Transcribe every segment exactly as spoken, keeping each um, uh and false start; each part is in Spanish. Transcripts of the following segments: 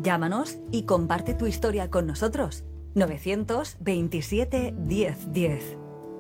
Llámanos y comparte tu historia con nosotros. novecientos veintisiete diez diez.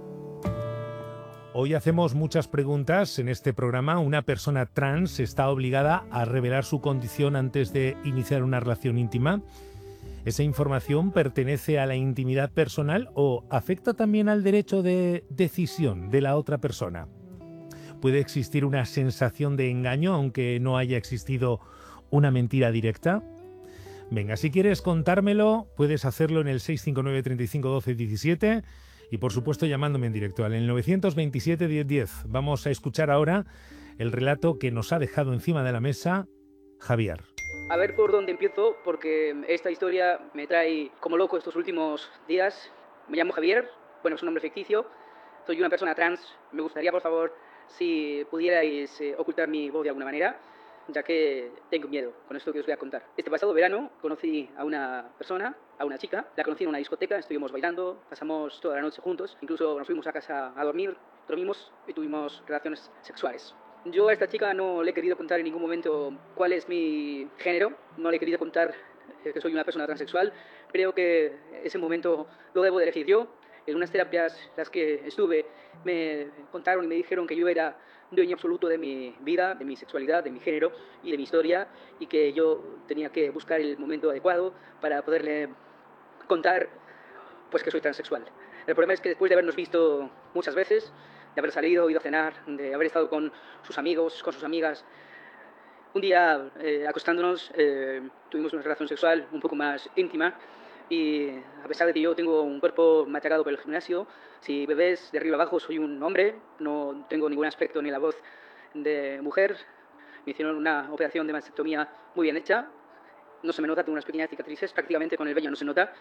Hoy hacemos muchas preguntas en este programa. ¿Una persona trans está obligada a revelar su condición antes de iniciar una relación íntima? ¿Esa información pertenece a la intimidad personal o afecta también al derecho de decisión de la otra persona? ¿Puede existir una sensación de engaño aunque no haya existido una mentira directa? Venga, si quieres contármelo, puedes hacerlo en el seis cinco nueve, treinta y cinco, doce, diecisiete y por supuesto llamándome en directo al novecientos veintisiete diez diez. Vamos a escuchar ahora el relato que nos ha dejado encima de la mesa Javier. A ver por dónde empiezo, porque esta historia me trae como loco estos últimos días. Me llamo Javier, bueno, es un nombre ficticio, soy una persona trans. Me gustaría, por favor, si pudierais eh, ocultar mi voz de alguna manera, ya que tengo miedo con esto que os voy a contar. Este pasado verano conocí a una persona, a una chica, la conocí en una discoteca, estuvimos bailando, pasamos toda la noche juntos, incluso nos fuimos a casa a dormir, dormimos y tuvimos relaciones sexuales. Yo a esta chica no le he querido contar en ningún momento cuál es mi género, no le he querido contar que soy una persona transexual. Creo que ese momento lo debo de elegir yo. En unas terapias las que estuve me contaron y me dijeron que yo era dueño absoluto de mi vida, de mi sexualidad, de mi género y de mi historia, y que yo tenía que buscar el momento adecuado para poderle contar pues que soy transexual. El problema es que después de habernos visto muchas veces, de haber salido, ido a cenar, de haber estado con sus amigos, con sus amigas, un día eh, acostándonos eh, tuvimos una relación sexual un poco más íntima. Y a pesar de que yo tengo un cuerpo machacado por el gimnasio, si me ves de arriba abajo soy un hombre, no tengo ningún aspecto ni la voz de mujer. Me hicieron una operación de mastectomía muy bien hecha, no se me nota, tengo unas pequeñas cicatrices, prácticamente con el vello no se nota,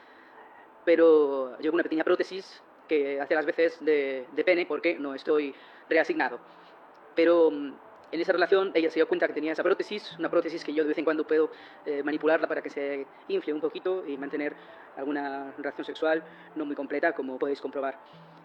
pero llevo una pequeña prótesis que hace las veces de, de pene porque no estoy reasignado. Pero en esa relación ella se dio cuenta que tenía esa prótesis, una prótesis que yo de vez en cuando puedo eh, manipularla para que se infle un poquito y mantener alguna relación sexual no muy completa, como podéis comprobar.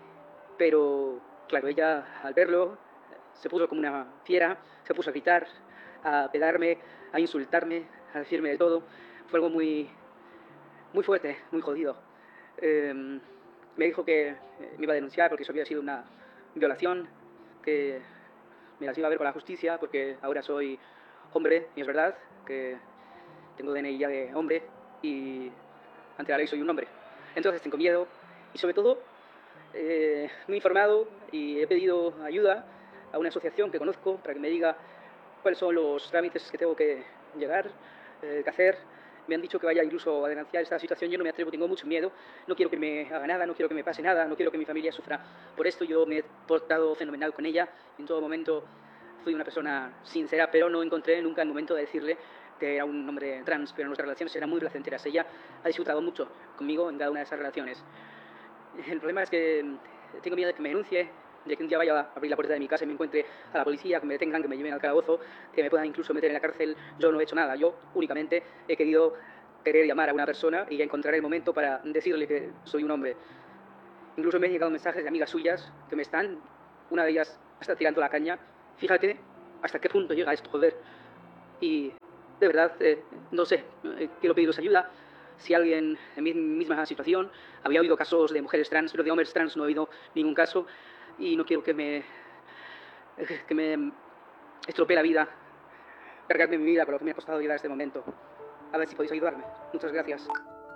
Pero, claro, ella al verlo se puso como una fiera, se puso a gritar, a pegarme, a insultarme, a decirme de todo. Fue algo muy, muy fuerte, muy jodido. Eh, me dijo que me iba a denunciar porque eso había sido una violación, que me las iba a ver con la justicia porque ahora soy hombre, y es verdad que tengo D N I ya de hombre y ante la ley soy un hombre. Entonces tengo miedo y sobre todo eh, me he informado y he pedido ayuda a una asociación que conozco para que me diga cuáles son los trámites que tengo que llegar, eh, que hacer. Me han dicho que vaya incluso a denunciar esta situación. Yo no me atrevo, tengo mucho miedo, no quiero que me haga nada, no quiero que me pase nada, no quiero que mi familia sufra por esto. Yo me he portado fenomenal con ella, en todo momento fui una persona sincera, pero no encontré nunca el momento de decirle que era un hombre trans, pero nuestras relaciones eran muy placenteras. Ella ha disfrutado mucho conmigo en cada una de esas relaciones. El problema es que tengo miedo de que me denuncie, de que un día vaya a abrir la puerta de mi casa y me encuentre a la policía, que me detengan, que me lleven al calabozo, que me puedan incluso meter en la cárcel. Yo no he hecho nada, yo únicamente he querido querer llamar a una persona y encontrar el momento para decirle que soy un hombre. Incluso me han llegado mensajes de amigas suyas que me están, una de ellas está tirando la caña. Fíjate hasta qué punto llega esto, joder. Y de verdad, eh, no sé, eh, quiero pediros ayuda. Si alguien en mi misma situación, había oído casos de mujeres trans, pero de hombres trans no he oído ningún caso. Y no quiero que me, que me estropee la vida, cargarme mi vida con lo que me ha costado llegar a este momento. A ver si podéis ayudarme. Muchas gracias.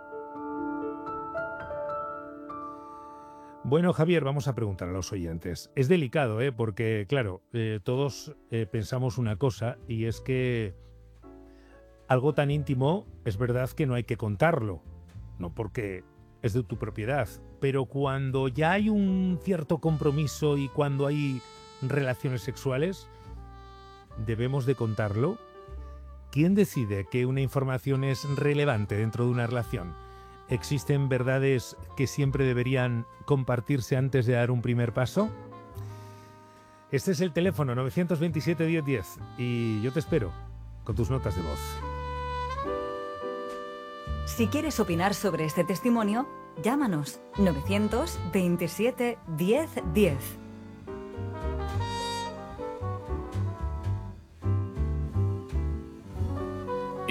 Bueno, Javier, vamos a preguntar a los oyentes. Es delicado, ¿eh? Porque, claro, eh, todos eh, pensamos una cosa, y es que algo tan íntimo es verdad que no hay que contarlo, no porque es de tu propiedad, pero cuando ya hay un cierto compromiso y cuando hay relaciones sexuales, ¿debemos de contarlo? ¿Quién decide que una información es relevante dentro de una relación? ¿Existen verdades que siempre deberían compartirse antes de dar un primer paso? Este es el teléfono novecientos veintisiete diez diez y yo te espero con tus notas de voz. Si quieres opinar sobre este testimonio, llámanos novecientos veintisiete diez diez.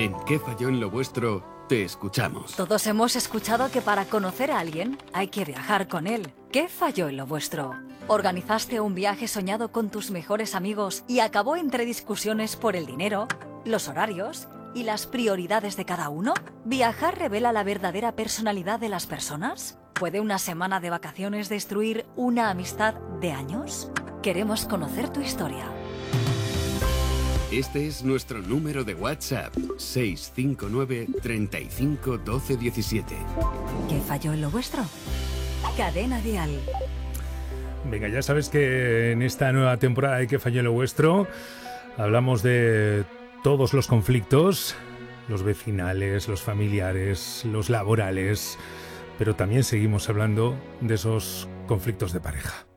En ¿Qué falló en lo vuestro? Te escuchamos. Todos hemos escuchado que para conocer a alguien hay que viajar con él. ¿Qué falló en lo vuestro? ¿Organizaste un viaje soñado con tus mejores amigos y acabó entre discusiones por el dinero, los horarios y las prioridades de cada uno? ¿Viajar revela la verdadera personalidad de las personas? ¿Puede una semana de vacaciones destruir una amistad de años? Queremos conocer tu historia. Este es nuestro número de WhatsApp, seis cinco nueve, treinta y cinco, doce, diecisiete. ¿Qué falló en lo vuestro? Cadena Dial. Venga, ya sabes que en esta nueva temporada de ¿Qué falló en lo vuestro? Hablamos de todos los conflictos, los vecinales, los familiares, los laborales, pero también seguimos hablando de esos conflictos de pareja.